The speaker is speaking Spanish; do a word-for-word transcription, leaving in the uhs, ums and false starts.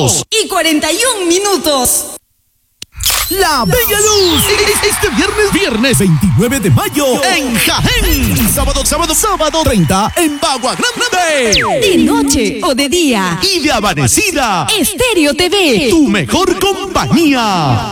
dos y cuarenta y un minutos. La Bella Luz, este viernes, viernes veintinueve de mayo en Jaén. Sábado, sábado, sábado treinta en Bagua Grande. De noche o de día. Y de amanecida. Estéreo T V. Tu mejor compañía.